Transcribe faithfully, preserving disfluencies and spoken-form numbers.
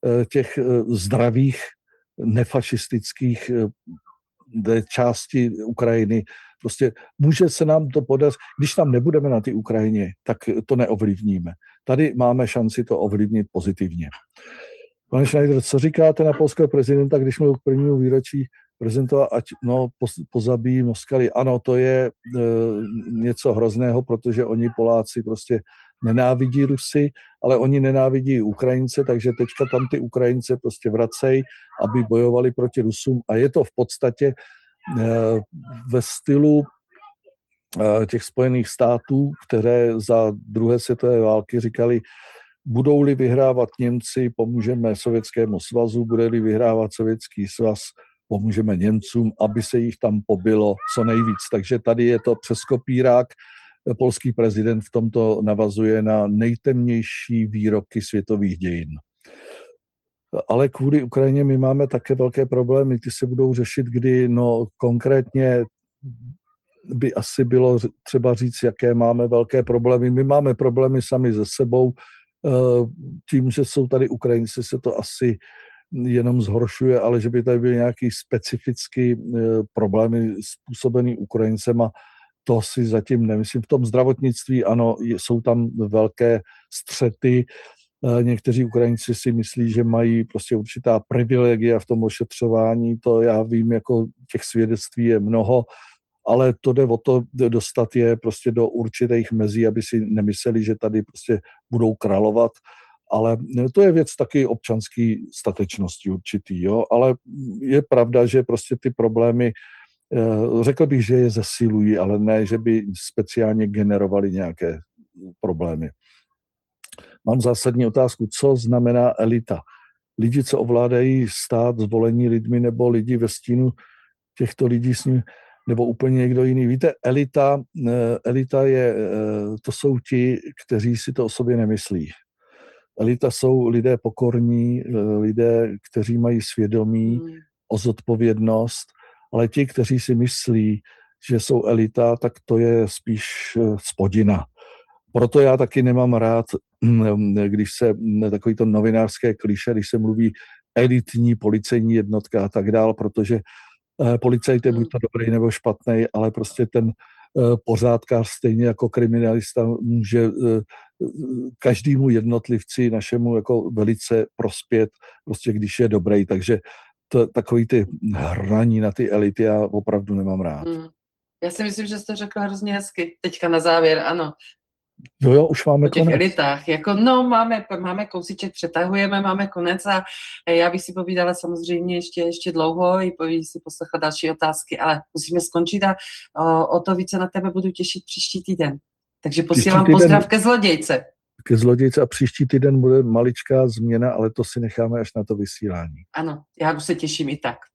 těch zdravých, nefašistických části Ukrajiny. Prostě může se nám to podařit, když tam nebudeme na té Ukrajině, tak to neovlivníme. Tady máme šanci to ovlivnit pozitivně. Pane Schneider, co říkáte na polského prezidenta, když mluvil k prvnímu výročí prezidenta, ať no, pozabíjí Moskaly? Ano, to je e, něco hrozného, protože oni Poláci prostě nenávidí Rusy, ale oni nenávidí Ukrajince, takže teďka tam ty Ukrajince prostě vracejí, aby bojovali proti Rusům. A je to v podstatě e, ve stylu e, těch Spojených států, které za druhé světové války říkali, budou-li vyhrávat Němci, pomůžeme Sovětskému svazu, bude-li vyhrávat Sovětský svaz, pomůžeme Němcům, aby se jich tam pobilo co nejvíc. Takže tady je to přes kopírák. Polský prezident v tomto navazuje na nejtemnější výroky světových dějin. Ale kvůli Ukrajině my máme také velké problémy, ty se budou řešit, kdy no konkrétně by asi bylo třeba říct, jaké máme velké problémy. My máme problémy sami se sebou, tím, že jsou tady Ukrajinci, se to asi jenom zhoršuje, ale že by tady byly nějaký specifický problémy způsobený Ukrajincema, to si zatím nemyslím. V tom zdravotnictví, ano, jsou tam velké střety. Někteří Ukrajinci si myslí, že mají prostě určitá privilegia v tom ošetřování, to já vím, jako těch svědectví je mnoho, ale to jde o to dostat je prostě do určitých mezí, aby si nemysleli, že tady prostě budou královat, ale to je věc taky občanské statečnosti určitý, jo, ale je pravda, že prostě ty problémy, řekl bych, že je zesilují, ale ne, že by speciálně generovali nějaké problémy. Mám zásadní otázku, co znamená elita? Lidi, co ovládají stát, zvolení lidmi, nebo lidi ve stínu těchto lidí s ním, nebo úplně někdo jiný. Víte, elita, elita je, to jsou ti, kteří si to o sobě nemyslí. Elita jsou lidé pokorní, lidé, kteří mají svědomí hmm. o zodpovědnost, ale ti, kteří si myslí, že jsou elita, tak to je spíš spodina. Proto já taky nemám rád, když se takový to novinářské klišé, když se mluví elitní policejní jednotka a tak dál, protože policajt je buď to dobrý nebo špatný, ale prostě ten pořádkář stejně jako kriminalista může každému jednotlivci našemu jako velice prospět, prostě když je dobrý. Takže to, takový ty hraní na ty elity já opravdu nemám rád. Hmm. Já si myslím, že jsi to řekl hrozně hezky. Teďka na závěr, ano. Jo, jo, už máme o těch konec. elitách. Jako, no, máme, máme kousíček, přetahujeme, máme konec a já bych si povídala samozřejmě ještě, ještě dlouho i povídala si poslechla další otázky, ale musíme skončit a o, o to více na tebe budu těšit příští týden. Takže posílám týden, pozdrav ke zlodějce. Ke zlodějce a příští týden bude maličká změna, ale to si necháme až na to vysílání. Ano, já už se těším i tak.